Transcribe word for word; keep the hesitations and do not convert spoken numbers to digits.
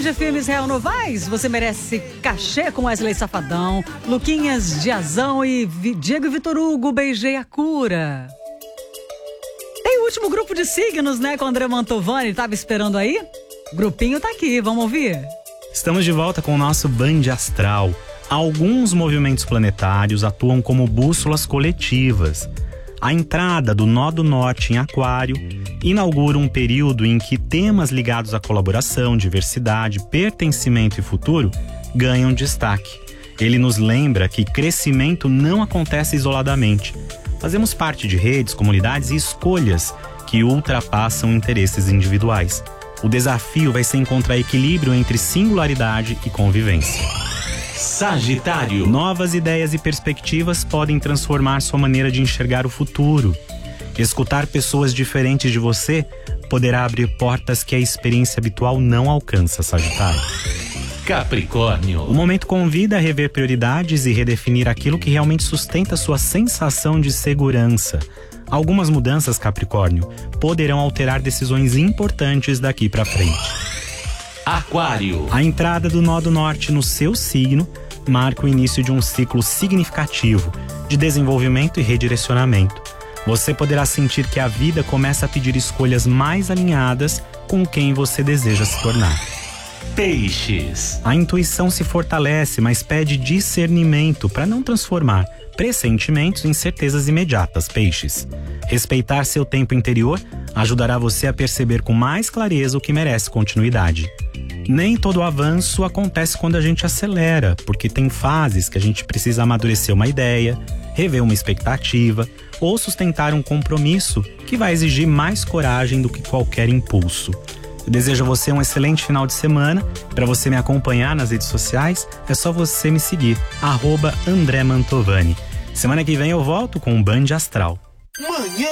F M Israel Novaes, você merece cachê com Wesley Safadão, Luquinhas Diazão e Vi- Diego e Vitor Hugo, beijei a cura. Tem o último grupo de signos, né, com o André Mantovani, tava esperando aí? O grupinho tá aqui, vamos ouvir? Estamos de volta com o nosso Band Astral. Alguns movimentos planetários atuam como bússolas coletivas. A entrada do Nó do Norte em Aquário inaugura um período em que temas ligados à colaboração, diversidade, pertencimento e futuro ganham destaque. Ele nos lembra que crescimento não acontece isoladamente. Fazemos parte de redes, comunidades e escolhas que ultrapassam interesses individuais. O desafio vai ser encontrar equilíbrio entre singularidade e convivência. Sagitário. Novas ideias e perspectivas podem transformar sua maneira de enxergar o futuro. Escutar pessoas diferentes de você poderá abrir portas que a experiência habitual não alcança, Sagitário. Capricórnio. O momento convida a rever prioridades e redefinir aquilo que realmente sustenta sua sensação de segurança. Algumas mudanças, Capricórnio, poderão alterar decisões importantes daqui para frente. Aquário. A entrada do Nó do Norte no seu signo marca o início de um ciclo significativo de desenvolvimento e redirecionamento. Você poderá sentir que a vida começa a pedir escolhas mais alinhadas com quem você deseja se tornar. Peixes. A intuição se fortalece, mas pede discernimento para não transformar pressentimentos em certezas imediatas, Peixes. Respeitar seu tempo interior ajudará você a perceber com mais clareza o que merece continuidade. Nem todo avanço acontece quando a gente acelera, porque tem fases que a gente precisa amadurecer uma ideia, rever uma expectativa ou sustentar um compromisso que vai exigir mais coragem do que qualquer impulso. Eu desejo a você um excelente final de semana. Para você me acompanhar nas redes sociais, é só você me seguir, arroba André Mantovani. Semana que vem eu volto com o Band Astral. Manhã